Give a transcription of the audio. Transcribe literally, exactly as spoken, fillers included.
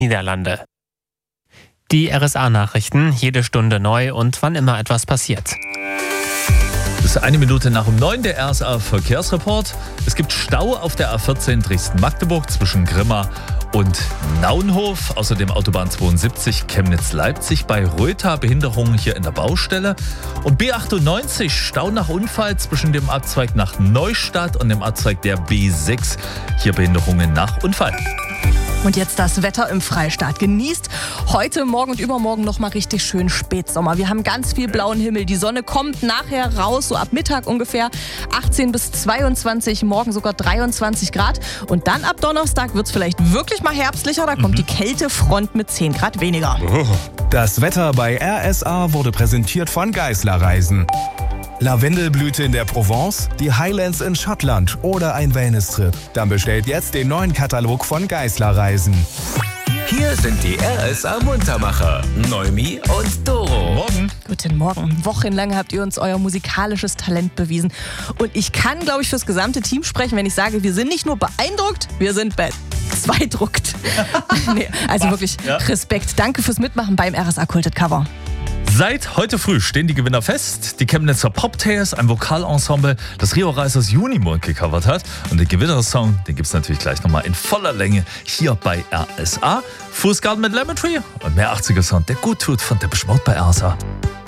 Niederlande. Die R S A-Nachrichten, jede Stunde neu und wann immer etwas passiert. Es ist eine Minute nach um neun, der R S A-Verkehrsreport. Es gibt Stau auf der A vierzehn Dresden-Magdeburg zwischen Grimma und Naunhof. Außerdem Autobahn zweiundsiebzig Chemnitz-Leipzig bei Rötha, Behinderungen hier in der Baustelle. Und B achtundneunzig, Stau nach Unfall zwischen dem Abzweig nach Neustadt und dem Abzweig der B sechs. Hier Behinderungen nach Unfall. Und jetzt das Wetter im Freistaat. Genießt heute, morgen und übermorgen noch mal richtig schön Spätsommer. Wir haben ganz viel blauen Himmel. Die Sonne kommt nachher raus, so ab Mittag ungefähr. achtzehn bis zweiundzwanzig, morgen sogar dreiundzwanzig Grad. Und dann ab Donnerstag wird es vielleicht wirklich mal herbstlicher. Da kommt mhm. die Kältefront mit zehn Grad weniger. Oh. Das Wetter bei R S A wurde präsentiert von Geisler Reisen. Lavendelblüte in der Provence, die Highlands in Schottland oder ein Wellness-Trip. Dann bestellt jetzt den neuen Katalog von Geisler Reisen. Hier sind die R S A-Muntermacher, Noemi und Doro. Morgen. Guten Morgen. Wochenlang habt ihr uns euer musikalisches Talent bewiesen. Und ich kann, glaube ich, fürs gesamte Team sprechen, wenn ich sage, wir sind nicht nur beeindruckt, wir sind bezweidruckt. nee, also Was? wirklich Ja. Respekt. Danke fürs Mitmachen beim R S A Culted Cover. Seit heute früh stehen die Gewinner fest. Die Chemnitzer Poptails, ein Vokalensemble, das Rio Reisers Junimond gecovert hat. Und den Gewinnersong, den gibt es natürlich gleich nochmal in voller Länge hier bei R S A. Fußgarten mit Lemon Tree und mehr achtziger Sound, der gut tut von Depeche Mode bei R S A.